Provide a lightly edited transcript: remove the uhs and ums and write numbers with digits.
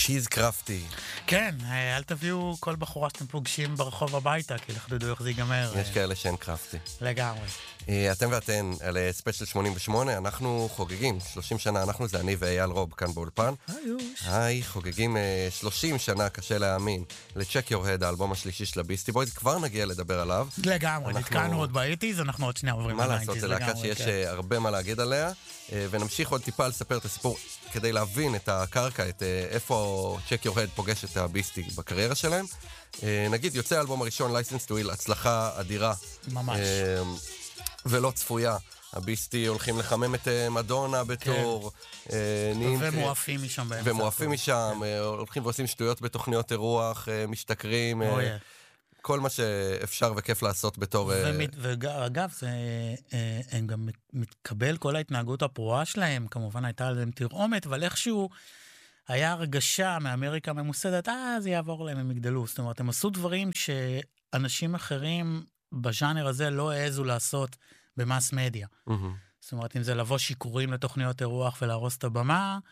שיז קרפטי. כן, אל תביאו כל בחורה שאתם פוגשים ברחוב הביתה, כי לך תדעו איך זה ייגמר. יש כאלה שהן קרפטי. לגמרי. אתם ואתן על ספיישל 88, אנחנו חוגגים 30 שנה, אנחנו זה אני ואייל רוב כאן באולפן. היי, חוגגים 30 שנה, קשה להאמין, ל-Check Your Head, האלבום השלישי של הביסטי בויז, כבר נגיע לדבר עליו. לגמרי, נתקענו עוד באיטיז, אנחנו עוד שנייה עוברים מה לעשות, זה להקה שיש הרבה מה להגיד עליה, ונמשיך עוד טיפה לספר את הסיפור כדי להבין את הקרקע, את איפה Check Your Head פוגש את הביסטי בקריירה שלהם. נגיד, יוצא האלבום הראשון, License to Ill, הצלחה אדירה. ממש. ולא צפויה. הביסטי הולכים לחמם את מדונה בתור. ומואפים משם באמצע. ומואפים משם, הולכים ועושים שטויות בתוכניות אירוח, משתכרים, כל מה שאפשר וכיף לעשות בתור... ואגב, הם גם מתקבל כל ההתנהגות הפרועה שלהם, כמובן הייתה עליהם תרעומת, אבל איכשהו היה הרגשה מאמריקה ממוסדת, זה יעבור להם, הם יגדלו. זאת אומרת, הם עשו דברים שאנשים אחרים בז'אנר הזה לא העזו לעשות במאס מדיה. זאת אומרת, אם זה לבוא שיקורים לתוכניות אירוח ולהרוס את הבמה,